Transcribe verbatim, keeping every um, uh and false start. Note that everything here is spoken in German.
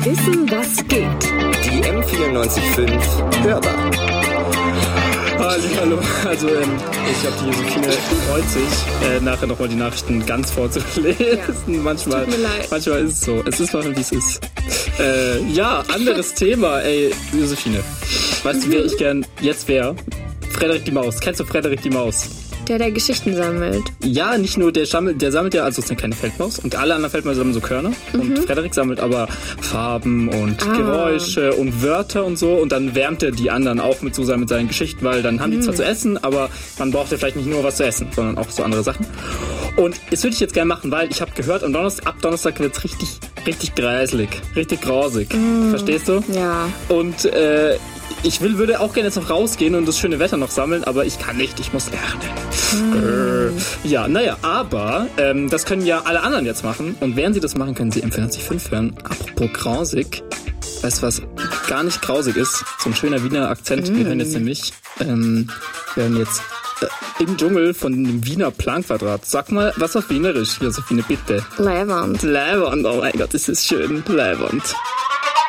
Wissen, was geht. Die M vierundneunzig Komma fünf Hörbar. Hallo, also ähm, ich glaube, die Josephine freut sich, äh, nachher nochmal die Nachrichten ganz vorzulesen. Ja. Manchmal, Tut mir leid. manchmal ist es so. Es ist mal, wie es ist. Äh, ja, anderes Thema. Ey, Josephine, weißt du, wer ich gern jetzt wäre? Frederik die Maus. Kennst du Frederik die Maus? Der, der Geschichten sammelt. Ja, nicht nur, der sammelt, der sammelt ja, also es ist eine kleine Feldmaus und alle anderen Feldmäuse sammeln so Körner mhm. und Frederik sammelt aber Farben und ah. Geräusche und Wörter und so und dann wärmt er die anderen auch mit so mit seinen Geschichten, weil dann haben die mhm. zwar zu essen, aber man braucht ja vielleicht nicht nur was zu essen, sondern auch so andere Sachen. Und das würde ich jetzt gerne machen, weil ich habe gehört, am Donnerstag, ab Donnerstag wird es richtig, richtig greiselig, richtig grausig. Mhm. Verstehst du? Ja. Und äh, ich will, würde auch gerne jetzt noch rausgehen und das schöne Wetter noch sammeln, aber ich kann nicht, ich muss lernen. Mm. Äh, ja, naja, aber ähm, das können ja alle anderen jetzt machen und während sie das machen, können sie M vierundneunzig Komma fünf hören. Apropos grausig, weißt du, was gar nicht grausig ist? So ein schöner Wiener Akzent. Mm. Wir hören jetzt nämlich, ähm, wir hören jetzt äh, im Dschungel von dem Wiener Planquadrat. Sag mal, was auf Wienerisch, Josephine, bitte? Leiwand. Leiwand, oh mein Gott, das ist schön. Leiwand.